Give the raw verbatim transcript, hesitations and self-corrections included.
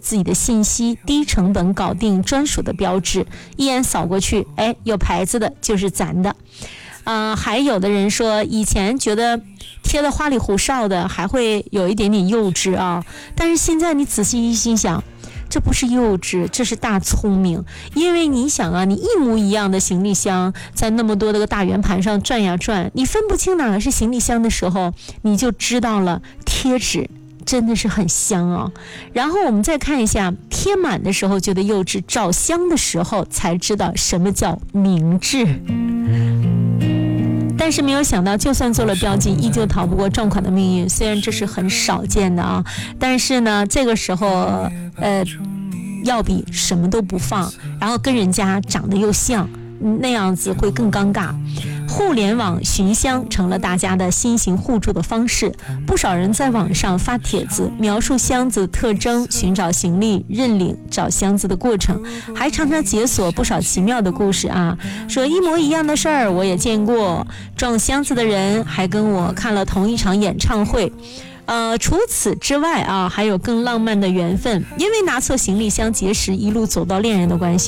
自己的信息，低成本搞定专属的标志，一眼扫过去，哎，有牌子的就是咱的。呃，还有的人说，以前觉得贴的花里胡哨的还会有一点点幼稚啊，但是现在你仔细一心想，这不是幼稚，这是大聪明。因为你想啊，你一模一样的行李箱在那么多的个大圆盘上转呀转，你分不清哪个是行李箱的时候，你就知道了贴纸真的是很香啊。然后我们再看一下，贴满的时候觉得幼稚，找香的时候才知道什么叫明智。但是没有想到，就算做了标记，依旧逃不过撞款的命运。虽然这是很少见的啊，但是呢，这个时候，呃，要比什么都不放，然后跟人家长得又像，那样子会更尴尬。互联网寻香成了大家的新型互助的方式，不少人在网上发帖子描述箱子特征，寻找行李、认领、找箱子的过程，还常常解锁不少奇妙的故事啊。说一模一样的事儿我也见过，撞箱子的人还跟我看了同一场演唱会。呃，除此之外啊，还有更浪漫的缘分，因为拿错行李箱结识，一路走到恋人的关系。